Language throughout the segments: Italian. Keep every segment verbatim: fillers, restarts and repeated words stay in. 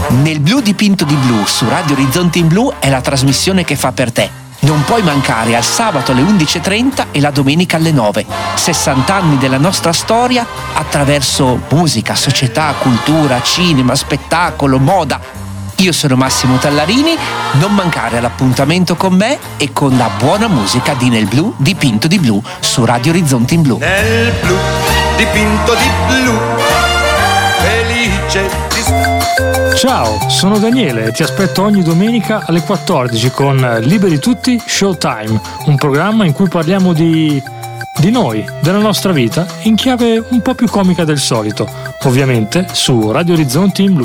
Nel blu dipinto di blu su Radio Orizzonti in Blu è la trasmissione che fa per te. Non puoi mancare al sabato alle undici e trenta e la domenica alle nove. sessanta anni della nostra storia attraverso musica, società, cultura, cinema, spettacolo, moda. Io sono Massimo Tallarini, non mancare all'appuntamento con me e con la buona musica di Nel blu dipinto di blu su Radio Orizzonti in Blu. Nel blu dipinto di blu, felice di... Ciao, sono Daniele e ti aspetto ogni domenica alle quattordici con Liberi Tutti Showtime, un programma in cui parliamo di... di noi, della nostra vita, in chiave un po' più comica del solito, ovviamente su Radio Orizzonti in Blu.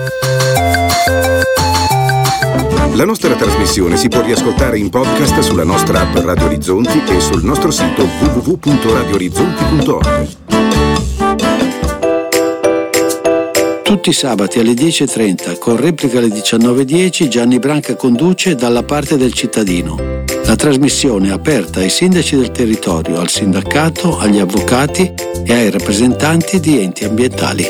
La nostra trasmissione si può riascoltare in podcast sulla nostra app Radio Orizzonti e sul nostro sito w w w punto radio orizzonti punto org. Tutti i sabati alle dieci e trenta, con replica alle diciannove e dieci, Gianni Branca conduce Dalla parte del cittadino. La trasmissione è aperta ai sindaci del territorio, al sindacato, agli avvocati e ai rappresentanti di enti ambientali.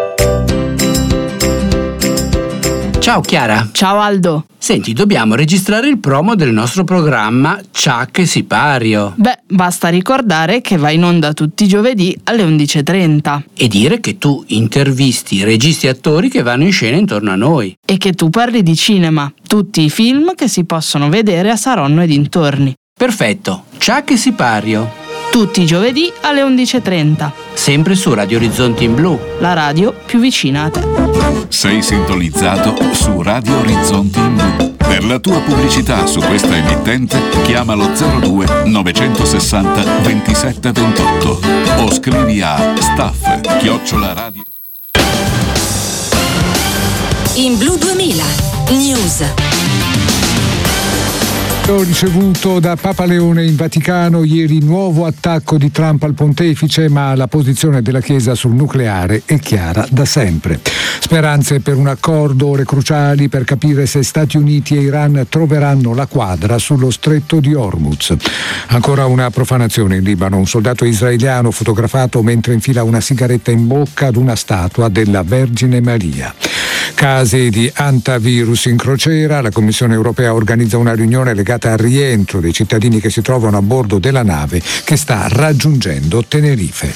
Ciao Chiara. Ciao Aldo. Senti, dobbiamo registrare il promo del nostro programma Ciak e Sipario. Beh, basta ricordare che va in onda tutti i giovedì alle undici e trenta. E dire che tu intervisti registi e attori che vanno in scena intorno a noi. E che tu parli di cinema, tutti i film che si possono vedere a Saronno e dintorni. Perfetto, Ciak e Sipario. Tutti i giovedì alle undici e trenta. Sempre su Radio Orizzonti in Blu. La radio più vicina a te. Sei sintonizzato su Radio Orizzonti in Blu. Per la tua pubblicità su questa emittente chiama lo zero due novecentosessanta ventisette ventotto o scrivi a staff chiocciola radio. In Blu duemila News. Ho ricevuto da Papa Leone in Vaticano ieri nuovo attacco di Trump al pontefice, ma la posizione della Chiesa sul nucleare è chiara da sempre. Speranze per un accordo, ore cruciali per capire se Stati Uniti e Iran troveranno la quadra sullo stretto di Hormuz. Ancora una profanazione in Libano, un soldato israeliano fotografato mentre infila una sigaretta in bocca ad una statua della Vergine Maria. Casi di antivirus in crociera, la Commissione europea organizza una riunione legata al rientro dei cittadini che si trovano a bordo della nave che sta raggiungendo Tenerife.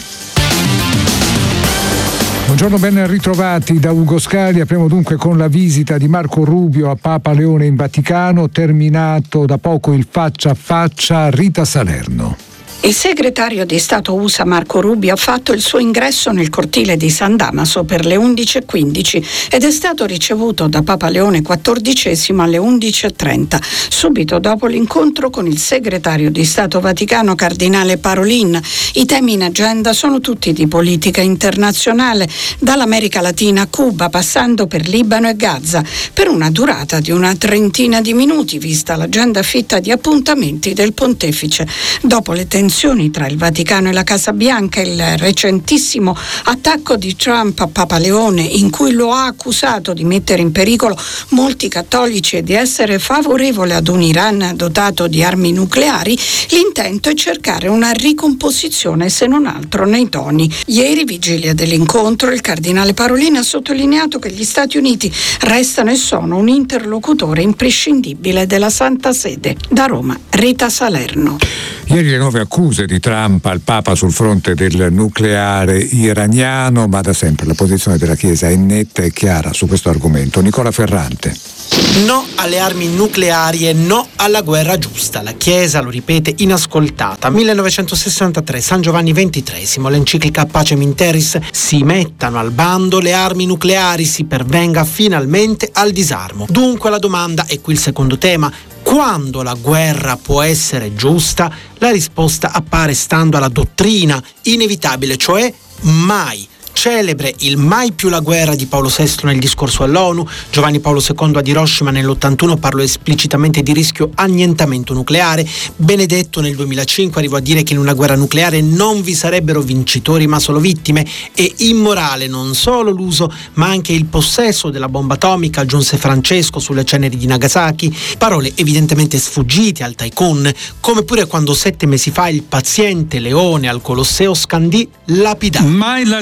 Buongiorno, ben ritrovati da Ugo Scali. Apriamo dunque con la visita di Marco Rubio a Papa Leone in Vaticano, terminato da poco il faccia a faccia a Rita Salerno. Il segretario di Stato U S A Marco Rubio ha fatto il suo ingresso nel cortile di San Damaso per le undici e quindici ed è stato ricevuto da Papa Leone quattordicesimo alle undici e trenta, subito dopo l'incontro con il segretario di Stato Vaticano Cardinale Parolin. I temi in agenda sono tutti di politica internazionale, dall'America Latina a Cuba, passando per Libano e Gaza, per una durata di una trentina di minuti, vista l'agenda fitta di appuntamenti del pontefice. Dopo le tensioni tra il Vaticano e la Casa Bianca, il recentissimo attacco di Trump a Papa Leone, in cui lo ha accusato di mettere in pericolo molti cattolici e di essere favorevole ad un Iran dotato di armi nucleari, l'intento è cercare una ricomposizione, se non altro nei toni. Ieri, vigilia dell'incontro, il cardinale Parolin ha sottolineato che gli Stati Uniti restano e sono un interlocutore imprescindibile della Santa Sede. Da Roma, Rita Salerno. Ieri le nuove accuse di Trump al Papa sul fronte del nucleare iraniano, ma da sempre la posizione della Chiesa è netta e chiara su questo argomento. Nicola Ferrante. No alle armi nucleari e no alla guerra giusta. La Chiesa lo ripete inascoltata. millenovecentosessantatré, San Giovanni ventitresimo, l'enciclica Pacem in Terris: si mettano al bando le armi nucleari, si pervenga finalmente al disarmo. Dunque la domanda, e qui il secondo tema: quando la guerra può essere giusta? La risposta appare stando alla dottrina inevitabile, cioè mai. Celebre il mai più la guerra di Paolo sesto nel discorso all'ONU. Giovanni Paolo secondo ad Hiroshima nell'ottantuno parlò esplicitamente di rischio annientamento nucleare. Benedetto nel duemilacinque arrivò a dire che in una guerra nucleare non vi sarebbero vincitori ma solo vittime. E immorale non solo l'uso ma anche il possesso della bomba atomica, aggiunse Francesco sulle ceneri di Nagasaki. Parole evidentemente sfuggite al tycoon, come pure quando sette mesi fa il paziente leone al Colosseo scandì lapidare: mai la guerra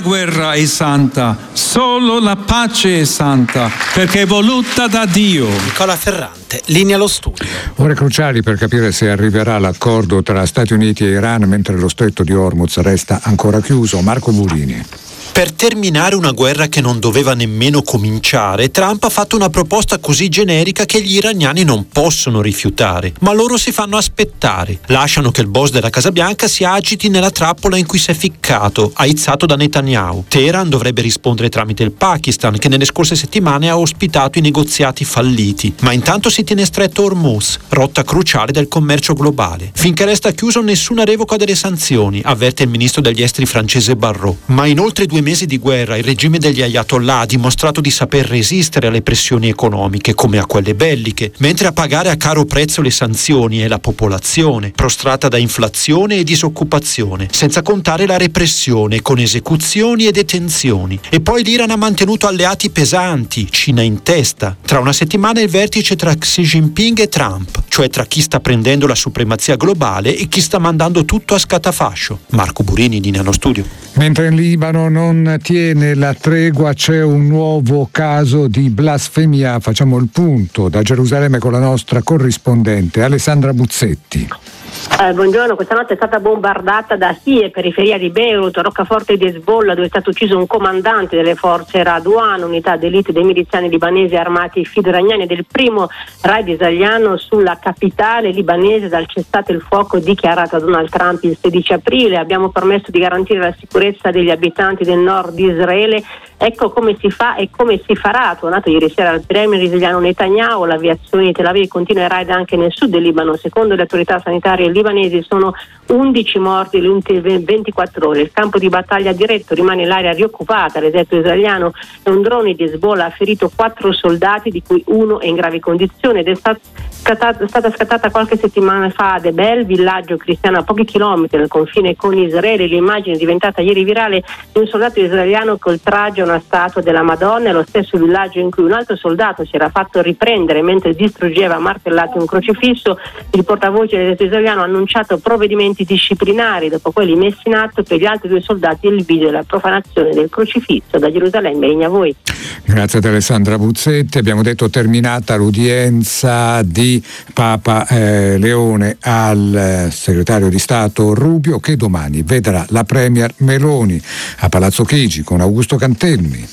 guerra è santa, solo la pace è santa, perché è voluta da Dio. Nicola Ferrante, linea allo studio. Ore cruciali per capire se arriverà l'accordo tra Stati Uniti e Iran mentre lo stretto di Hormuz resta ancora chiuso. Marco Burini. Per terminare una guerra che non doveva nemmeno cominciare, Trump ha fatto una proposta così generica che gli iraniani non possono rifiutare, ma loro si fanno aspettare. Lasciano che il boss della Casa Bianca si agiti nella trappola in cui si è ficcato, aizzato da Netanyahu. Teheran dovrebbe rispondere tramite il Pakistan, che nelle scorse settimane ha ospitato i negoziati falliti, ma intanto si tiene stretto Hormuz, rotta cruciale del commercio globale. Finché resta chiuso nessuna revoca delle sanzioni, avverte il ministro degli esteri francese Barrot. Ma in oltre due mesi di guerra il regime degli Ayatollah ha dimostrato di saper resistere alle pressioni economiche come a quelle belliche, mentre a pagare a caro prezzo le sanzioni è la popolazione, prostrata da inflazione e disoccupazione, senza contare la repressione con esecuzioni e detenzioni. E poi l'Iran ha mantenuto alleati pesanti, Cina in testa. Tra una settimana il vertice tra Xi Jinping e Trump, cioè tra chi sta prendendo la supremazia globale e chi sta mandando tutto a scatafascio. Marco Burini, linea allo studio. Mentre in Libano non tiene la tregua, c'è un nuovo caso di blasfemia. Facciamo il punto da Gerusalemme con la nostra corrispondente Alessandra Buzzetti. Eh, buongiorno, questa notte è stata bombardata da Hie, periferia di Beirut, roccaforte di Hezbollah, dove è stato ucciso un comandante delle forze Radwan, unità d'elite dei miliziani libanesi armati filoiraniani, del primo raid israeliano sulla capitale libanese dal cessate il fuoco dichiarato da Donald Trump il sedici aprile. Abbiamo permesso di garantire la sicurezza degli abitanti del nord di Israele. Ecco come si fa e come si farà. Ha tornato ieri sera il premier israeliano Netanyahu. L'aviazione di Tel Aviv continua i raid anche nel sud del Libano. Secondo le autorità sanitarie libanesi sono undici morti le ultime ventiquattro ore. Il campo di battaglia diretto rimane l'area rioccupata. L'esercito israeliano e un drone di Hezbollah ha ferito quattro soldati, di cui uno è in gravi condizioni, ed è stata scattata, è stata scattata qualche settimana fa a Debel, villaggio cristiano a pochi chilometri dal confine con Israele. L'immagine è diventata ieri virale di un soldato israeliano col traggio una statua della Madonna, è lo stesso villaggio in cui un altro soldato si era fatto riprendere mentre distruggeva a martellate un crocifisso. Il portavoce dell'esercito israeliano ha annunciato provvedimenti disciplinari dopo quelli messi in atto per gli altri due soldati e il video della profanazione del crocifisso. Da Gerusalemme, linea a voi. Grazie ad Alessandra Buzzetti. Abbiamo detto terminata l'udienza di Papa eh, Leone al eh, segretario di Stato Rubio, che domani vedrà la premier Meloni a Palazzo Chigi con Augusto Cantelmi.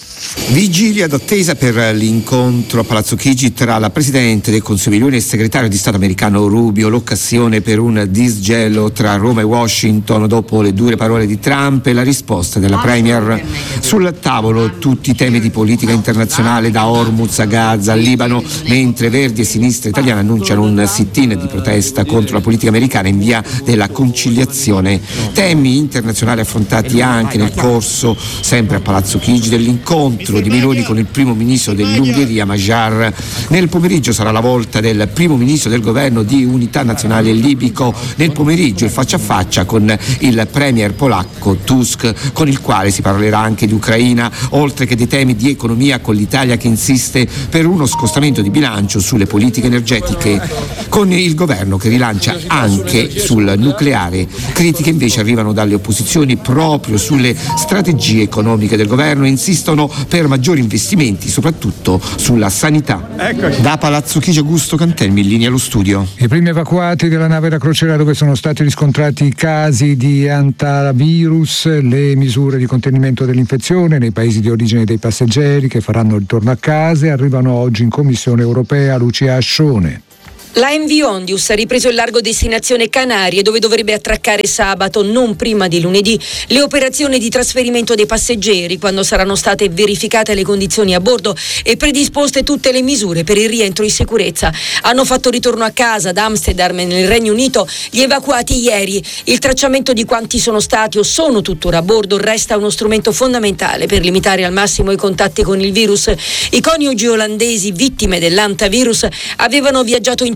Vigilia d'attesa per l'incontro a Palazzo Chigi tra la Presidente del Consiglio Meloni e il segretario di Stato americano Rubio, l'occasione per un disgelo tra Roma e Washington dopo le dure parole di Trump e la risposta della Premier. Sul tavolo tutti i temi di politica internazionale, da Hormuz a Gaza al Libano, mentre Verdi e Sinistra Italiana annunciano un sit-in di protesta contro la politica americana in via della conciliazione. Temi internazionali affrontati anche nel corso, sempre a Palazzo Chigi, dell'incontro di Meloni con il primo ministro dell'Ungheria Magyar. Nel pomeriggio sarà la volta del primo ministro del governo di unità nazionale libico. Nel pomeriggio il faccia a faccia con il premier polacco Tusk, con il quale si parlerà anche di Ucraina, oltre che dei temi di economia, con l'Italia che insiste per uno scostamento di bilancio sulle politiche energetiche, con il governo che rilancia anche sul nucleare. Critiche invece arrivano dalle opposizioni proprio sulle strategie economiche del governo e insistono per maggiori investimenti, soprattutto sulla sanità. Eccoci. Da Palazzo Chigi, Augusto Cantelmi, in linea allo studio. I primi evacuati della nave da crociera dove sono stati riscontrati casi di antivirus, le misure di contenimento dell'infezione nei paesi di origine dei passeggeri che faranno ritorno a casa arrivano oggi in Commissione europea. Lucia Ascione. La M V Ondius ha ripreso il largo destinazione Canarie, dove dovrebbe attraccare sabato, non prima di lunedì, le operazioni di trasferimento dei passeggeri, quando saranno state verificate le condizioni a bordo e predisposte tutte le misure per il rientro in sicurezza. Hanno fatto ritorno a casa ad Amsterdam e nel Regno Unito gli evacuati ieri. Il tracciamento di quanti sono stati o sono tuttora a bordo resta uno strumento fondamentale per limitare al massimo i contatti con il virus. I coniugi olandesi vittime dell'antivirus avevano viaggiato in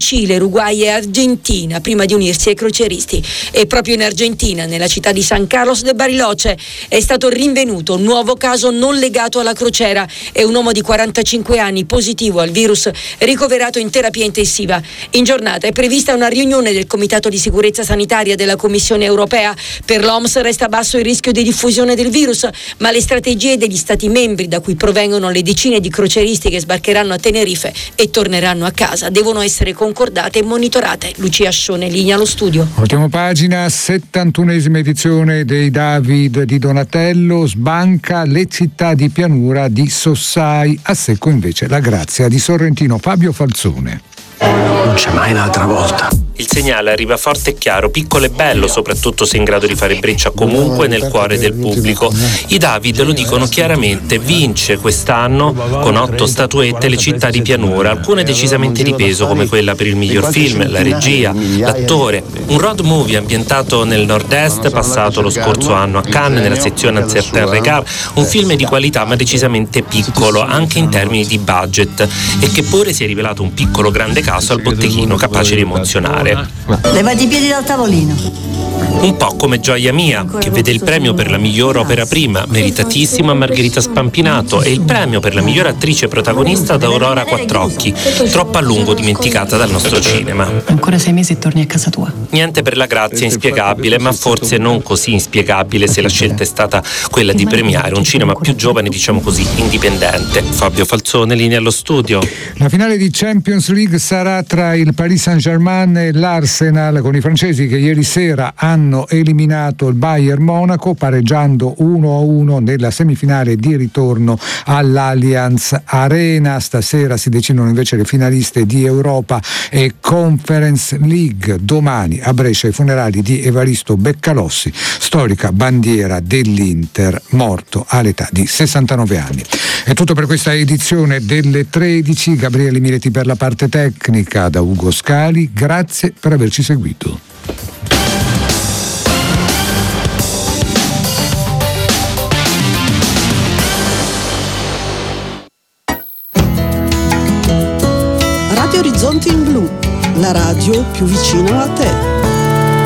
Cile, Uruguay e Argentina prima di unirsi ai crocieristi. E proprio in Argentina, nella città di San Carlos de Bariloche, è stato rinvenuto un nuovo caso non legato alla crociera. È un uomo di quarantacinque anni positivo al virus, ricoverato in terapia intensiva. In giornata è prevista una riunione del Comitato di Sicurezza Sanitaria della Commissione Europea. Per l'O M S resta basso il rischio di diffusione del virus, ma le strategie degli Stati membri da cui provengono le decine di crocieristi che sbarcheranno a Tenerife e torneranno a casa devono essere concordate e monitorate. Lucia Scione, linea allo studio. Ultima pagina, settantunesima edizione dei David di Donatello, sbanca le città di pianura di Sossai, a secco invece la Grazia di Sorrentino. Fabio Falzone. Non c'è mai un'altra volta. Il segnale arriva forte e chiaro, piccolo e bello, soprattutto se in grado di fare breccia comunque nel cuore del pubblico. I David lo dicono chiaramente, vince quest'anno con otto statuette le città di pianura, alcune decisamente di peso come quella per il miglior film, la regia, l'attore. Un road movie ambientato nel nord-est, passato lo scorso anno a Cannes nella sezione Un certain regard, un film di qualità ma decisamente piccolo, anche in termini di budget, e che pure si è rivelato un piccolo grande caso al botteghino capace di emozionare. Levati i piedi dal tavolino. Un po' come Gioia Mia, che vede il premio per la miglior opera prima, meritatissima, a Margherita Spampinato, e il premio per la miglior attrice protagonista ad Aurora Quattrocchi, troppo a lungo dimenticata dal nostro cinema. Ancora sei mesi e torni a casa tua. Niente per la Grazia inspiegabile, ma forse non così inspiegabile se la scelta è stata quella di premiare un cinema più giovane, diciamo così, indipendente. Fabio Falzone, linea allo studio. La finale di Champions League sarà tra il Paris Saint-Germain e l'Arsenal, con i francesi che ieri sera hanno eliminato il Bayern Monaco pareggiando uno a uno nella semifinale di ritorno all'Allianz Arena. Stasera si decidono invece le finaliste di Europa e Conference League. Domani a Brescia i funerali di Evaristo Beccalossi, storica bandiera dell'Inter, morto all'età di sessantanove anni. È tutto per questa edizione delle tredici. Gabriele Miretti per la parte tecnica, da Ugo Scali. Grazie per averci seguito. Radio Orizzonti in Blu, la radio più vicina a te.